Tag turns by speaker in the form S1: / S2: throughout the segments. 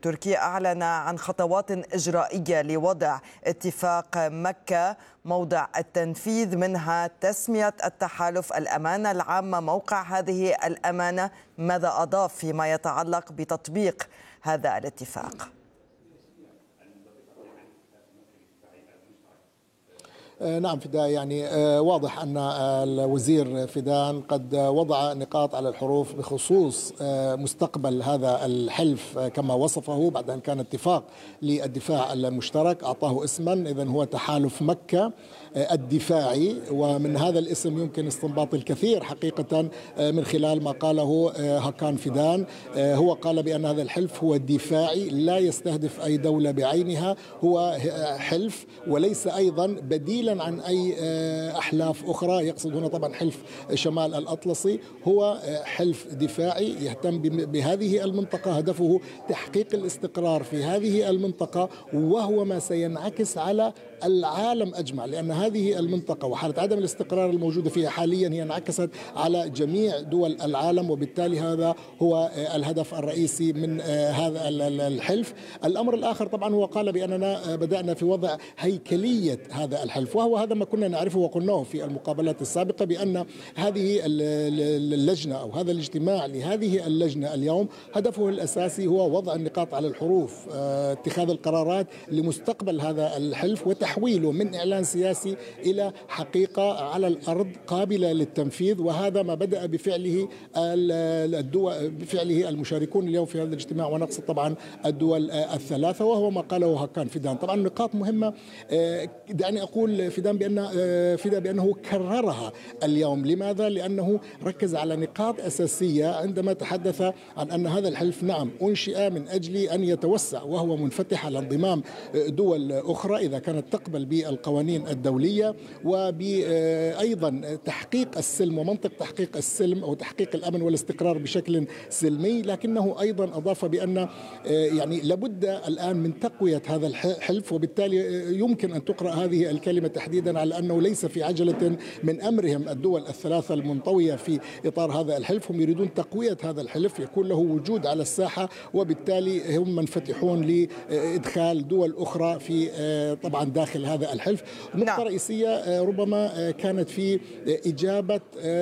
S1: التركي أعلن عن خطوات إجرائية لوضع اتفاق مكة موضع التنفيذ، منها تسمية التحالف الأمانة العامة موقع هذه الأمانة. ماذا أضاف فيما يتعلق بتطبيق هذا الاتفاق؟
S2: نعم فداء، يعني واضح أن الوزير فيدان قد وضع نقاط على الحروف بخصوص مستقبل هذا الحلف كما وصفه بعد أن كان اتفاق للدفاع المشترك، أعطاه اسما، إذن هو تحالف مكة الدفاعي. ومن هذا الاسم يمكن استنباط الكثير حقيقة من خلال ما قاله هاكان فيدان. هو قال بأن هذا الحلف هو دفاعي لا يستهدف أي دولة بعينها، هو حلف وليس أيضا بديلا عن أي أحلاف أخرى. يقصد هنا طبعا حلف شمال الأطلسي، هو حلف دفاعي يهتم بهذه المنطقة، هدفه تحقيق الاستقرار في هذه المنطقة، وهو ما سينعكس على العالم أجمع، لأن هذه المنطقة وحالة عدم الاستقرار الموجودة فيها حاليا هي انعكست على جميع دول العالم، وبالتالي هذا هو الهدف الرئيسي من هذا الحلف. الأمر الآخر طبعا هو قال بأننا بدأنا في وضع هيكلية هذا الحلف، وهو هذا ما كنا نعرفه وقلناه في المقابلات السابقة، بأن هذه اللجنة أو هذا الاجتماع لهذه اللجنة اليوم هدفه الأساسي هو وضع النقاط على الحروف، اتخاذ القرارات لمستقبل هذا الحلف وتحويله من إعلان سياسي إلى حقيقة على الأرض قابلة للتنفيذ. وهذا ما بدأ بفعله بفعله المشاركون اليوم في هذا الاجتماع، ونقصد طبعا الدول الثلاثة، وهو ما قاله هاكان فيدان. طبعا نقاط مهمة، دعني أقول بأنه كررها اليوم. لماذا؟ لأنه ركز على نقاط أساسية عندما تحدث عن أن هذا الحلف نعم أنشئ من أجل أن يتوسع، وهو منفتح على انضمام دول أخرى إذا كانت تقبل بالقوانين الدولية، وبأيضا تحقيق السلم ومنطق تحقيق السلم أو تحقيق الأمن والاستقرار بشكل سلمي. لكنه أيضا أضاف بأن يعني لابد الآن من تقوية هذا الحلف، وبالتالي يمكن أن تقرأ هذه الكلمة تحديدا على أنه ليس في عجلة من أمرهم الدول الثلاثة المنطوية في إطار هذا الحلف، هم يريدون تقوية هذا الحلف يكون له وجود على الساحة، وبالتالي هم منفتحون لإدخال دول أخرى في طبعا داخل هذا الحلف. نقطة رئيسية ربما كانت في إجابة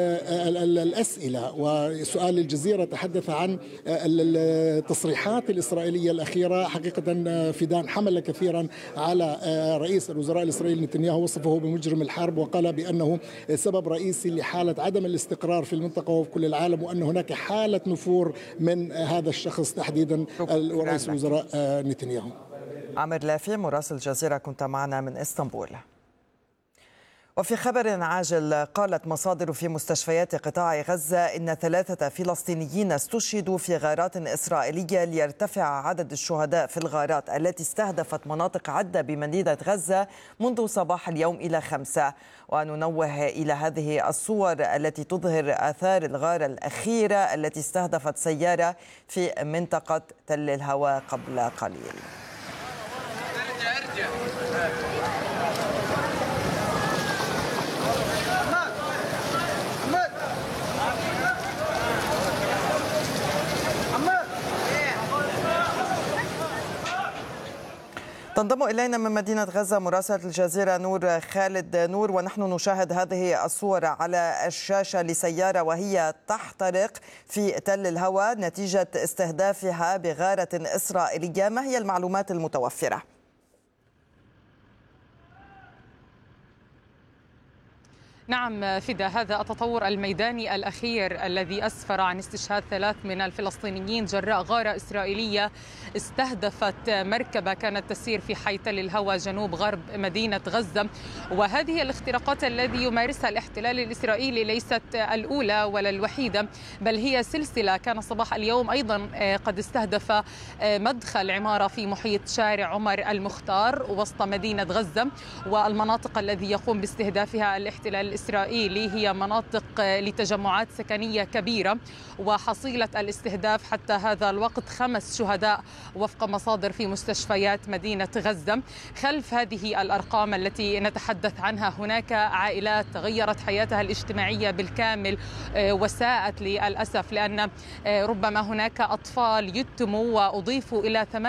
S2: الأسئلة، وسؤال الجزيرة تحدث عن التصريحات الإسرائيلية الأخيرة. حقيقة فيدان حمل كثيرا على رئيس الوزراء الإسرائيلي نتنياهو، وصفه بمجرم الحرب، وقال بأنه سبب رئيسي لحالة عدم الاستقرار في المنطقة وفي كل العالم، وأن هناك حالة نفور من هذا الشخص تحديدا رئيس الوزراء نتنياهو.
S1: عامر لافي مراسل الجزيرة كنت معنا من إسطنبول. وفي خبر عاجل، قالت مصادر في مستشفيات قطاع غزة إن 3 فلسطينيين استشهدوا في غارات إسرائيلية ليرتفع عدد الشهداء في الغارات التي استهدفت مناطق عدة بمدينة غزة منذ صباح اليوم إلى 5. وننوه إلى هذه الصور التي تظهر آثار الغارة الأخيرة التي استهدفت سيارة في منطقة تل الهوى قبل قليل. تنضم إلينا من مدينة غزة مراسلة الجزيرة نور خالد نور، ونحن نشاهد هذه الصور على الشاشة لسيارة وهي تحترق في تل الهوى نتيجة استهدافها بغارة إسرائيلية. ما هي المعلومات المتوفرة؟
S3: نعم فدا، هذا التطور الميداني الأخير الذي أسفر عن استشهاد 3 من الفلسطينيين جراء غارة إسرائيلية استهدفت مركبة كانت تسير في حي تل الهوى جنوب غرب مدينة غزة. وهذه الاختراقات التي يمارسها الاحتلال الإسرائيلي ليست الأولى ولا الوحيدة، بل هي سلسلة. كان صباح اليوم أيضا قد استهدف مدخل عمارة في محيط شارع عمر المختار وسط مدينة غزة، والمناطق الذي يقوم باستهدافها الاحتلال الإسرائيلي هي مناطق لتجمعات سكنية كبيرة. وحصيلة الاستهداف حتى هذا الوقت 5 شهداء وفق مصادر في مستشفيات مدينة غزة. خلف هذه الأرقام التي نتحدث عنها هناك عائلات تغيرت حياتها الاجتماعية بالكامل وساءت للأسف، لأن ربما هناك أطفال يتموا وأضيفوا إلى 8